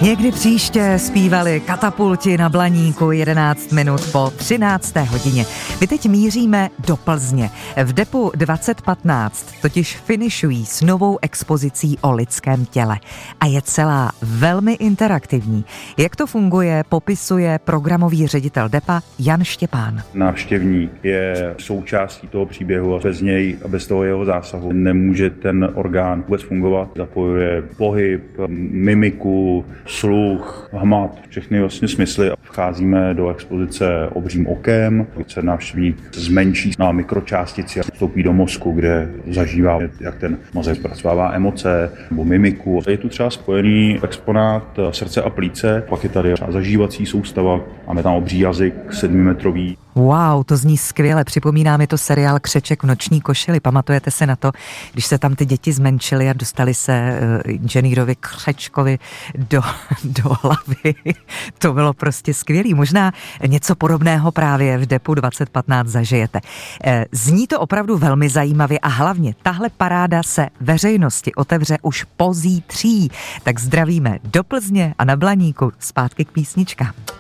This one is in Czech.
Někdy příště zpívali Katapulti na Blaníku 11 minut po 13. hodině. My teď míříme do Plzně. V depu 2015 totiž finišují s novou expozicí o lidském těle. A je celá velmi interaktivní. Jak to funguje, popisuje programový ředitel depa Jan Štěpán. Návštěvník je součástí toho příběhu a bez něj a bez toho jeho zásahu nemůže ten orgán vůbec fungovat. Zapojuje pohyb, mimiku, sluch, hmat, všechny vlastně smysly. Vcházíme do expozice obřím okem, kde se návštěvník zmenší na mikročástici a vstoupí do mozku, kde zažívá, jak ten mozek zpracovává emoce nebo mimiku. Je tu třeba spojený exponát srdce a plíce, pak je tady třeba zažívací soustava, máme tam obří jazyk 7metrový. Wow, to zní skvěle. Připomíná mi to seriál Křeček v noční košili. Pamatujete se na to, když se tam ty děti zmenšily a dostali se inženýrovi Křečkovi do hlavy. To bylo prostě skvělý. Možná něco podobného právě v depu 2015 zažijete. Zní to opravdu velmi zajímavě a hlavně tahle paráda se veřejnosti otevře už pozítří. Tak zdravíme do Plzně a na Blaníku. Zpátky k písničkám.